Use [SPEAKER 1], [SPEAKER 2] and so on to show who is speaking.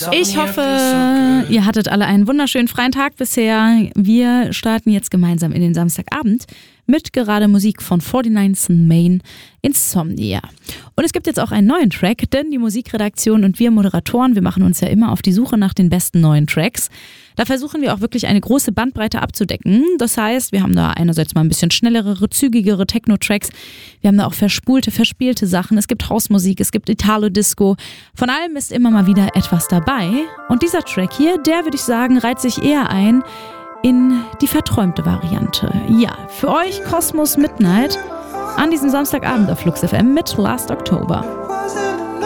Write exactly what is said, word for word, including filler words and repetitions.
[SPEAKER 1] Ich hoffe, ihr hattet alle einen wunderschönen freien Tag bisher. Wir starten jetzt gemeinsam in den Samstagabend mit gerade Musik von forty-nine Main, Insomnia. Und es gibt jetzt auch einen neuen Track, denn die Musikredaktion und wir Moderatoren, wir machen uns ja immer auf die Suche nach den besten neuen Tracks. Da versuchen wir auch wirklich eine große Bandbreite abzudecken. Das heißt, wir haben da einerseits mal ein bisschen schnellere, zügigere Techno-Tracks. Wir haben da auch verspulte, verspielte Sachen. Es gibt Hausmusik, es gibt Italo-Disco. Von allem ist immer mal wieder etwas dabei. Und dieser Track hier, der würde ich sagen, reiht sich eher ein in die verträumte Variante. Ja, für euch Cosmos Midnight an diesem Samstagabend auf Flux F M mit Last October.